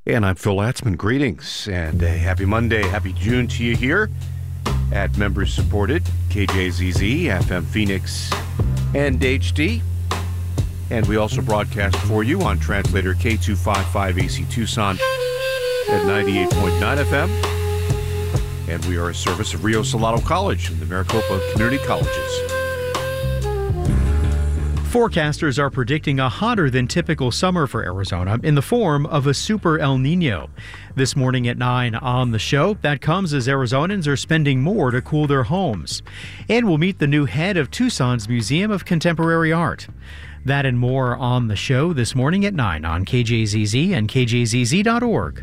And I'm Phil Latzman. Greetings and a happy Monday, happy June to you here at members-supported KJZZ, FM Phoenix, and HD. And we also broadcast for you on translator K255 AC Tucson at 98.9 FM. And we are a service of Rio Salado College and the Maricopa Community Colleges. Forecasters are predicting a hotter than typical summer for Arizona in the form of a super El Nino. This morning at 9 on the show, that comes as Arizonans are spending more to cool their homes. And we'll meet the new head of Tucson's Museum of Contemporary Art. That and more on the show this morning at 9 on KJZZ and KJZZ.org.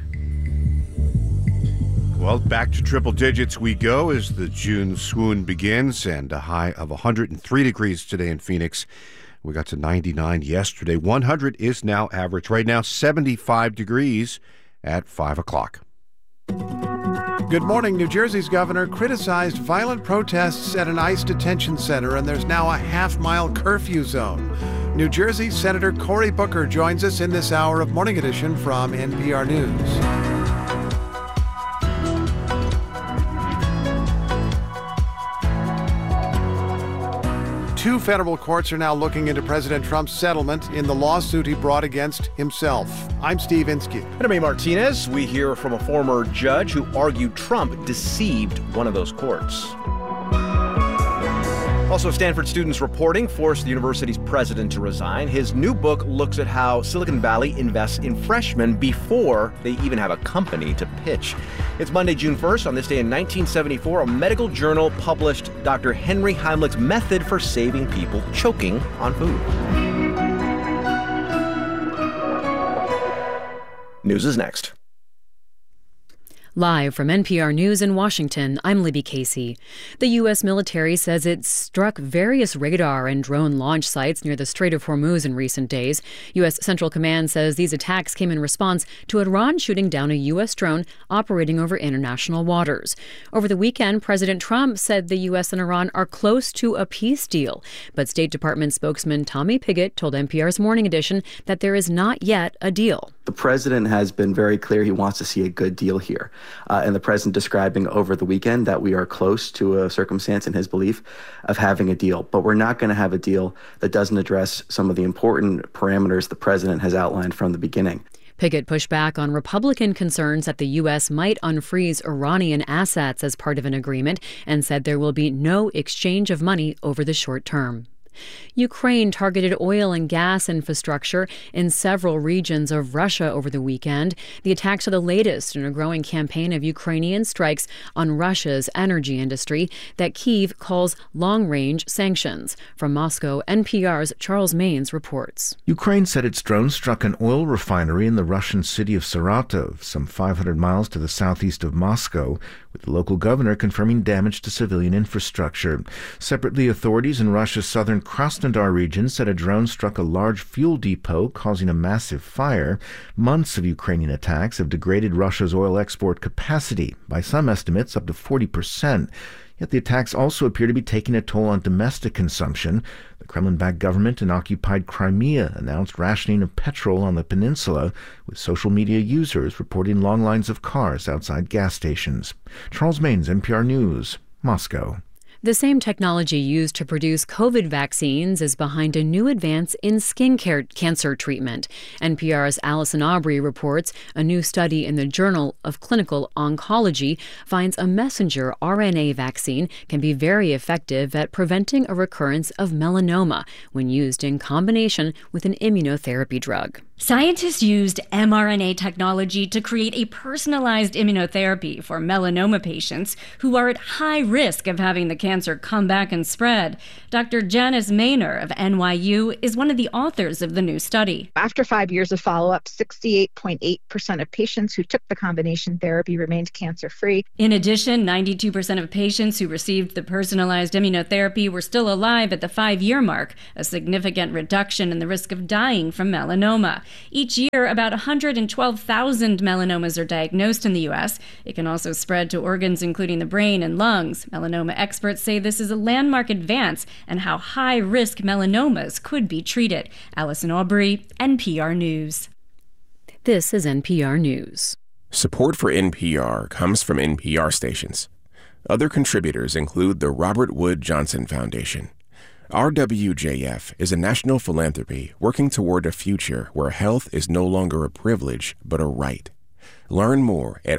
Well, back to triple digits we go as the June swoon begins, and a high of 103 degrees today in Phoenix. We got to 99 yesterday. 100 is now average. Right now, 75 degrees at 5 o'clock. Good morning. New Jersey's governor criticized violent protests at an ICE detention center, and there's now a half-mile curfew zone. New Jersey Senator Cory Booker joins us in this hour of Morning Edition from NPR News. Two federal courts are now looking into President Trump's settlement in the lawsuit he brought against himself. I'm Steve Inskeep. And I'm A. Martinez. We hear from a former judge who argued Trump deceived one of those courts. Also, Stanford students reporting forced the university's president to resign. His new book looks at how Silicon Valley invests in freshmen before they even have a company to pitch. It's Monday, June 1st. On this day in 1974, a medical journal published Dr. Henry Heimlich's method for saving people choking on food. News is next. Live from NPR News in Washington, I'm Libby Casey. The U.S. military says it struck various radar and drone launch sites near the Strait of Hormuz in recent days. U.S. Central Command says these attacks came in response to Iran shooting down a U.S. drone operating over international waters. Over the weekend, President Trump said the U.S. and Iran are close to a peace deal. But State Department spokesman Tommy Pigott told NPR's Morning Edition that there is not yet a deal. The president has been very clear he wants to see a good deal here. And the president describing over the weekend that we are close to a circumstance in his belief of having a deal. But we're not going to have a deal that doesn't address some of the important parameters the president has outlined from the beginning. Pigott pushed back on Republican concerns that the U.S. might unfreeze Iranian assets as part of an agreement and said there will be no exchange of money over the short term. Ukraine targeted oil and gas infrastructure in several regions of Russia over the weekend. The attacks are the latest in a growing campaign of Ukrainian strikes on Russia's energy industry that Kyiv calls long-range sanctions. From Moscow, NPR's Charles Maynes reports. Ukraine said its drone struck an oil refinery in the Russian city of Saratov, some 500 miles to the southeast of Moscow, with the local governor confirming damage to civilian infrastructure. Separately, authorities in Russia's southern Krasnodar region said a drone struck a large fuel depot, causing a massive fire. Months of Ukrainian attacks have degraded Russia's oil export capacity, by some estimates up to 40%. Yet the attacks also appear to be taking a toll on domestic consumption. The Kremlin-backed government in occupied Crimea announced rationing of petrol on the peninsula, with social media users reporting long lines of cars outside gas stations. Charles Maynes, NPR News, Moscow. The same technology used to produce COVID vaccines is behind a new advance in skin cancer treatment. NPR's Allison Aubrey reports a new study in the Journal of Clinical Oncology finds a messenger RNA vaccine can be very effective at preventing a recurrence of melanoma when used in combination with an immunotherapy drug. Scientists used mRNA technology to create a personalized immunotherapy for melanoma patients who are at high risk of having the cancer come back and spread. Dr. Janice Maynor of NYU is one of the authors of the new study. After 5 years of follow-up, 68.8% of patients who took the combination therapy remained cancer-free. In addition, 92% of patients who received the personalized immunotherapy were still alive at the 5-year mark, a significant reduction in the risk of dying from melanoma. Each year, about 112,000 melanomas are diagnosed in the U.S. It can also spread to organs including the brain and lungs. Melanoma experts say this is a landmark advance and how high-risk melanomas could be treated. Allison Aubrey, NPR News. This is NPR News. Support for NPR comes from NPR stations. Other contributors include the Robert Wood Johnson Foundation. RWJF is a national philanthropy working toward a future where health is no longer a privilege, but a right. Learn more at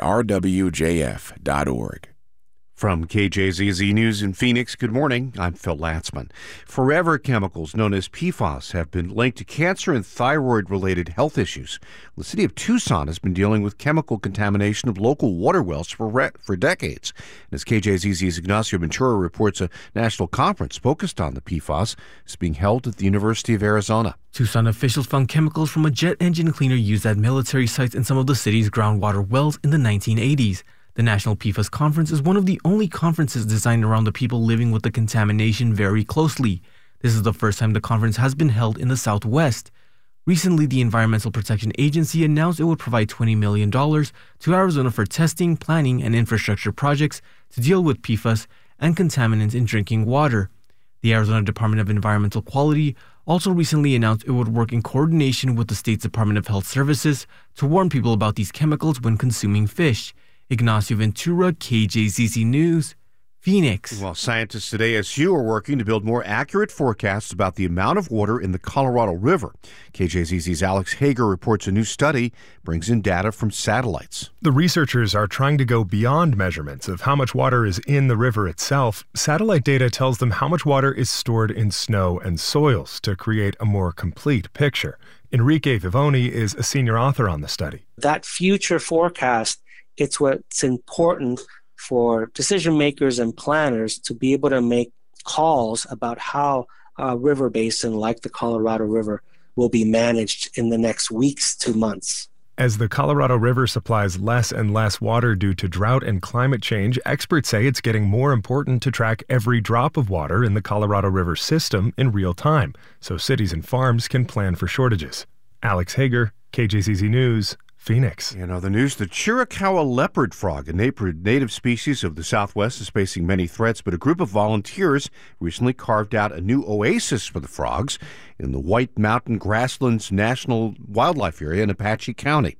rwjf.org. From KJZZ News in Phoenix, good morning. I'm Phil Latzman. Forever chemicals known as PFAS have been linked to cancer and thyroid-related health issues. The city of Tucson has been dealing with chemical contamination of local water wells for decades. And as KJZZ's Ignacio Ventura reports, a national conference focused on the PFAS is being held at the University of Arizona. Tucson officials found chemicals from a jet engine cleaner used at military sites in some of the city's groundwater wells in the 1980s. The National PFAS Conference is one of the only conferences designed around the people living with the contamination very closely. This is the first time the conference has been held in the Southwest. Recently, the Environmental Protection Agency announced it would provide $20 million to Arizona for testing, planning, and infrastructure projects to deal with PFAS and contaminants in drinking water. The Arizona Department of Environmental Quality also recently announced it would work in coordination with the state's Department of Health Services to warn people about these chemicals when consuming fish. Ignacio Ventura, KJZZ News, Phoenix. Well, scientists at ASU are working to build more accurate forecasts about the amount of water in the Colorado River. KJZZ's Alex Hager reports a new study brings in data from satellites. The researchers are trying to go beyond measurements of how much water is in the river itself. Satellite data tells them how much water is stored in snow and soils to create a more complete picture. Enrique Vivoni is a senior author on the study. That future forecast, it's what's important for decision makers and planners to be able to make calls about how a river basin like the Colorado River will be managed in the next weeks to months. As the Colorado River supplies less and less water due to drought and climate change, experts say it's getting more important to track every drop of water in the Colorado River system in real time, so cities and farms can plan for shortages. Alex Hager, KJZZ News, Phoenix. You know, the news, the Chiricahua leopard frog, a native species of the Southwest, is facing many threats, but a group of volunteers recently carved out a new oasis for the frogs in the White Mountain Grasslands National Wildlife Area in Apache County.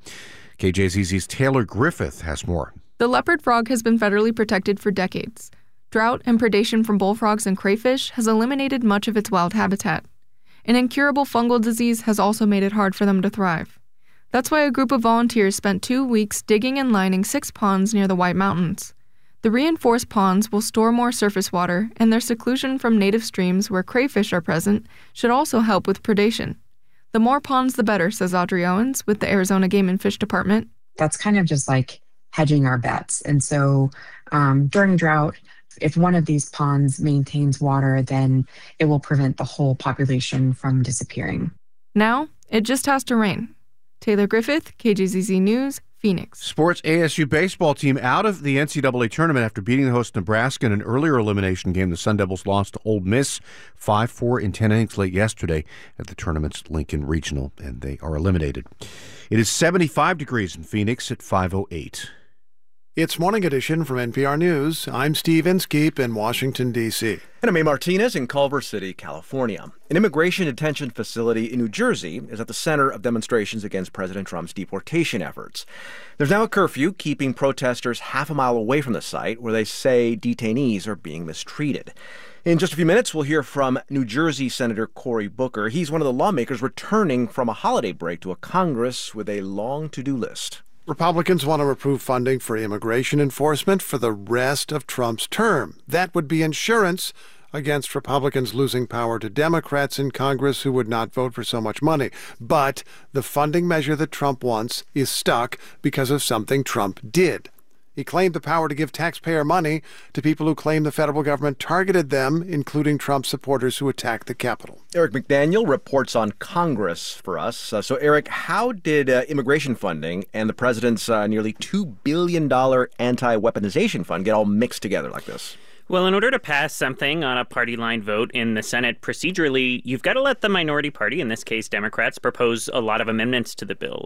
KJZZ's Taylor Griffith has more. The leopard frog has been federally protected for decades. Drought and predation from bullfrogs and crayfish has eliminated much of its wild habitat. An incurable fungal disease has also made it hard for them to thrive. That's why a group of volunteers spent 2 weeks digging and lining 6 ponds near the White Mountains. The reinforced ponds will store more surface water, and their seclusion from native streams where crayfish are present should also help with predation. The more ponds, the better, says Audrey Owens with the Arizona Game and Fish Department. That's kind of just like hedging our bets. And so during drought, if one of these ponds maintains water, then it will prevent the whole population from disappearing. Now, it just has to rain. Taylor Griffith, KJZZ News, Phoenix. Sports, ASU baseball team out of the NCAA tournament after beating the host Nebraska in an earlier elimination game. The Sun Devils lost to Ole Miss 5-4 in 10 innings late yesterday at the tournament's Lincoln Regional, and they are eliminated. It is 75 degrees in Phoenix at 5:08. It's Morning Edition from NPR News. I'm Steve Inskeep in Washington, D.C. And I'm A. Martinez in Culver City, California. An immigration detention facility in New Jersey is at the center of demonstrations against President Trump's deportation efforts. There's now a curfew keeping protesters half a mile away from the site where they say detainees are being mistreated. In just a few minutes, we'll hear from New Jersey Senator Cory Booker. He's one of the lawmakers returning from a holiday break to a Congress with a long to-do list. Republicans want to approve funding for immigration enforcement for the rest of Trump's term. That would be insurance against Republicans losing power to Democrats in Congress who would not vote for so much money. But the funding measure that Trump wants is stuck because of something Trump did. He claimed the power to give taxpayer money to people who claim the federal government targeted them, including Trump supporters who attacked the Capitol. Eric McDaniel reports on Congress for us. So, Eric, how did immigration funding and the president's nearly $2 billion anti-weaponization fund get all mixed together like this? Well, in order to pass something on a party line vote in the Senate procedurally, you've got to let the minority party, in this case Democrats, propose a lot of amendments to the bill.